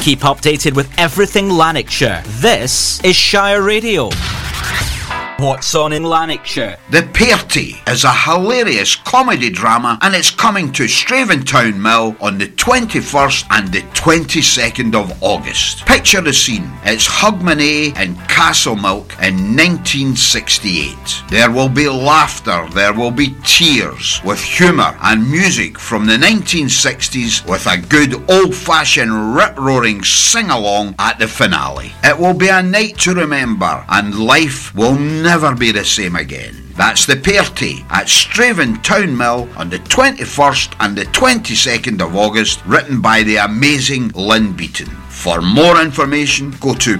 Keep updated with everything Lanarkshire. This is Shire Radio. What's on in Lanarkshire? The Pairty is a hilarious comedy drama and it's coming to Straventown Mill on the 21st and the 22nd of August. Picture the scene. It's Hogmanay and Castlemilk in 1968. There will be laughter, there will be tears, with humour and music from the 1960s with a good old-fashioned rip-roaring sing-along at the finale. It will be a night to remember and life will never be the same again. That's the Pairty at Straventown Mill on the 21st and the 22nd of August, written by the amazing Lynn Beaton. For more information, go to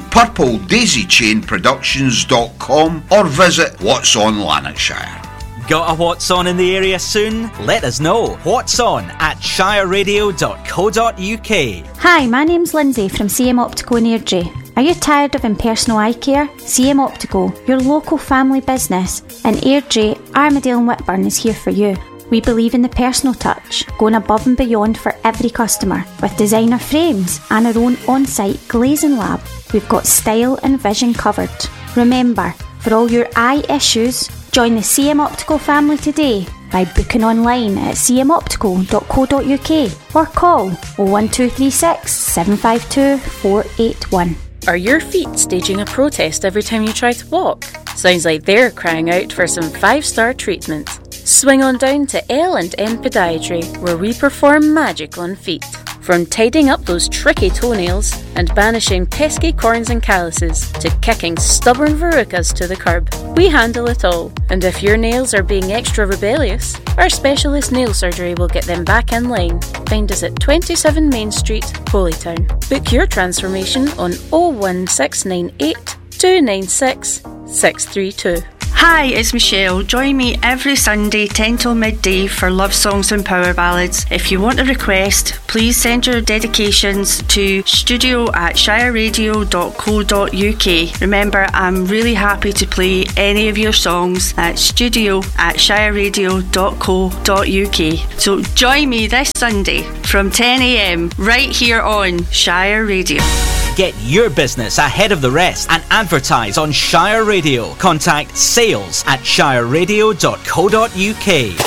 purpledaisychainproductions.com or visit What's On Lanarkshire. Got a What's On in the area soon? Let us know. What's On at shireradio.co.uk. Hi, my name's Lindsay from CM Optical in Airdrie. Are you tired of impersonal eye care? CM Optical, your local family business in Airdrie, Armadale and Whitburn is here for you. We believe in the personal touch, going above and beyond for every customer. With designer frames and our own on-site glazing lab, we've got style and vision covered. Remember, for all your eye issues, join the CM Optical family today by booking online at cmoptical.co.uk or call 01236 752 481. Are your feet staging a protest every time you try to walk? Sounds like they're crying out for some 5-star treatment. Swing on down to L&N Podiatry, where we perform magic on feet. From tidying up those tricky toenails and banishing pesky corns and calluses to kicking stubborn verrucas to the curb, we handle it all. And if your nails are being extra rebellious, our specialist nail surgery will get them back in line. Find us at 27 Main Street, Holytown. Book your transformation on 01698 296 632. Hi, it's Michelle. Join me every Sunday 10 till midday for love songs and power ballads. If you want a request, please send your dedications to studio@shireradio.co.uk. Remember, I'm really happy to play any of your songs at studio@shireradio.co.uk. So join me this Sunday from 10 a.m. right here on Shire Radio. Get your business ahead of the rest and advertise on Shire Radio. Contact sales@shireradio.co.uk.